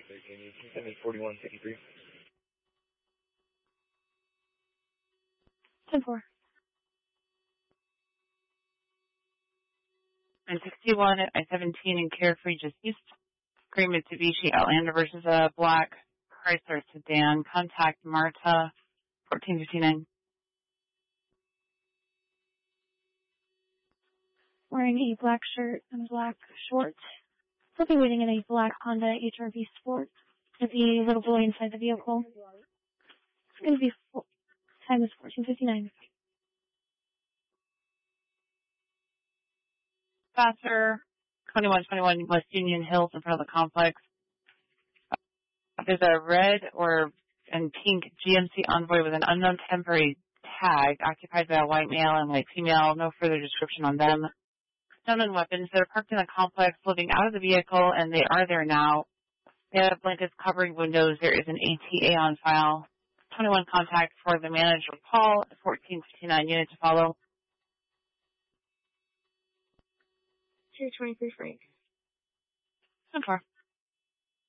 Can you send me 4153? 10-4. And 61 at I-17 in Carefree, just east. Gray Mitsubishi Outlander versus a black Chrysler sedan. Contact Marta, 1459. Wearing a black shirt and black shorts. He'll be waiting in a black Honda HR-V Sport with the little boy inside the vehicle. It's going to be time is 14:59. Faster, 2121 West Union Hills in front of the complex. There's a red and pink GMC Envoy with an unknown temporary tag occupied by a white male and white female. No further description on them. Stolen weapons. They're parked in the complex, living out of the vehicle, and they are there now. They have blankets covering windows. There is an ATA on file. 21 contact for the manager, Paul, 1459 unit to follow. 223 Frank. 10-4.